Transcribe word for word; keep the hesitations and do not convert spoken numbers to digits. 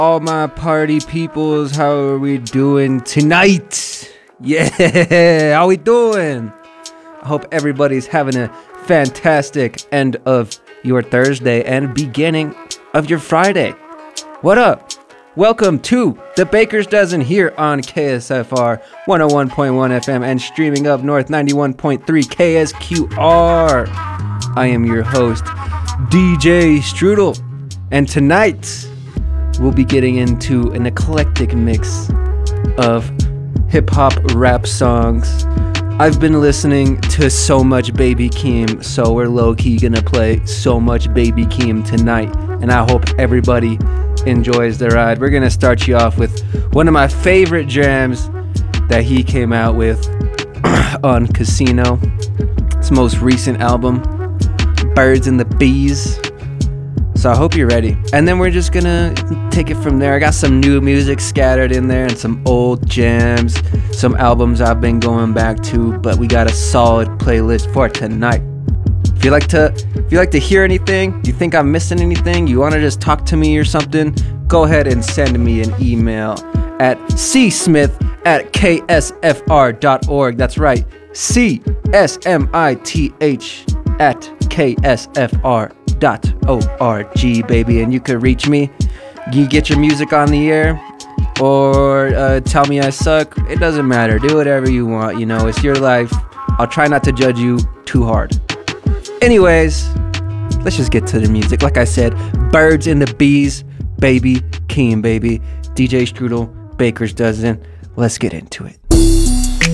All my party peoples, how are we doing tonight? Yeah, how we doing? I hope everybody's having a fantastic end of your Thursday and beginning of your Friday. What up? Welcome to The Baker's Dozen here on K S F R one oh one point one F M and streaming up north ninety-one point three K S Q R. I am your host, D J Strudel, and tonight we'll be getting into an eclectic mix of hip-hop rap songs. I've been listening to so much Baby Keem, so we're low-key gonna play so much Baby Keem tonight, and I hope everybody enjoys the ride. We're gonna start you off with one of my favorite jams that he came out with on Casino. His most recent album, Birds and the Bees. So I hope you're ready. And then we're just gonna take it from there. I got some new music scattered in there and some old jams, some albums I've been going back to, but we got a solid playlist for tonight. If you like to if you like to hear anything, you think I'm missing anything, you wanna just talk to me or something, go ahead and send me an email at csmith at k s f r dot org. That's right, C S M I T H at K S F R dot O R G, baby. And you could reach me. You get your music on the air or uh, tell me I suck. It doesn't matter. Do whatever you want. You know, it's your life. I'll try not to judge you too hard. Anyways, let's just get to the music. Like I said, Birds and the Bees, Baby Keem, baby. D J Strudel, Baker's Dozen. Let's get into it.